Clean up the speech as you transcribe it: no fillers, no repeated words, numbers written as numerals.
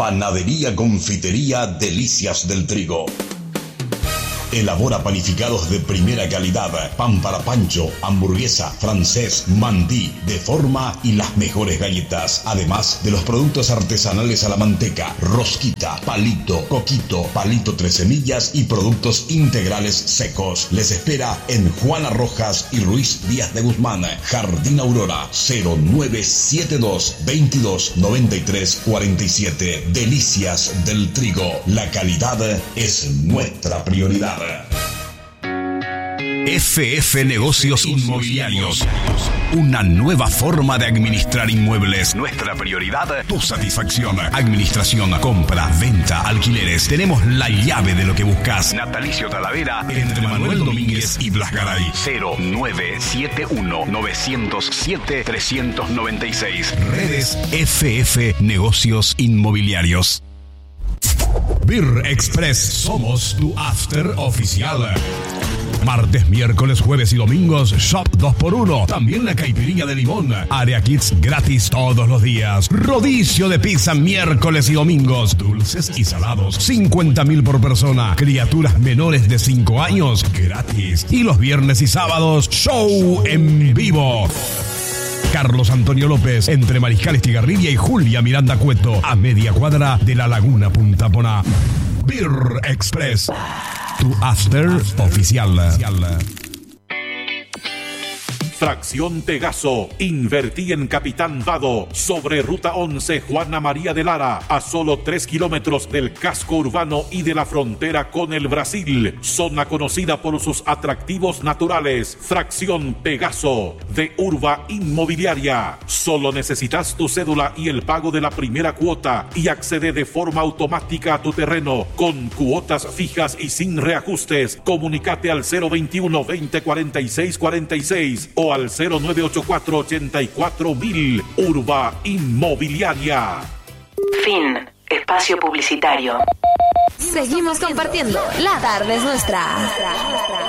Panadería Confitería Delicias del Trigo. Elabora panificados de primera calidad, pan para pancho, hamburguesa, francés, mandí, de forma y las mejores galletas. Además de los productos artesanales a la manteca, rosquita, palito, coquito, palito 3 semillas y productos integrales secos. Les espera en Juana Rojas y Ruiz Díaz de Guzmán, Jardín Aurora, 0972 22 93 47. Delicias del Trigo. La calidad es nuestra prioridad. FF Negocios Inmobiliarios. Una nueva forma de administrar inmuebles. Nuestra prioridad, tu satisfacción. Administración, compra, venta, alquileres. Tenemos la llave de lo que buscas. Natalicio Talavera, entre Manuel Domínguez y Blas Garay. 0971-907-396. Redes FF Negocios Inmobiliarios. Beer Express, somos tu after oficial. Martes, miércoles, jueves y domingos, Shop 2x1. También la caipirinha de limón. Área Kids gratis todos los días. Rodicio de pizza miércoles y domingos. Dulces y salados, 50.000 por persona. Criaturas menores de 5 años, gratis. Y los viernes y sábados, show en vivo. Carlos Antonio López, entre Mariscal Estigarribia y Julia Miranda Cueto, a media cuadra de la Laguna Punta Poná. Beer Express, tu after oficial. Fracción Pegaso. Invertí en Capitán Vado, sobre Ruta 11 Juana María de Lara, a solo 3 kilómetros del casco urbano y de la frontera con el Brasil. Zona conocida por sus atractivos naturales. Fracción Pegaso, de Urba Inmobiliaria. Solo necesitas tu cédula y el pago de la primera cuota y accede de forma automática a tu terreno con cuotas fijas y sin reajustes. Comunícate al 021 20 46 46 o al 0984-84.000. Urba Inmobiliaria. Fin. Espacio publicitario. Seguimos compartiendo. La tarde es nuestra.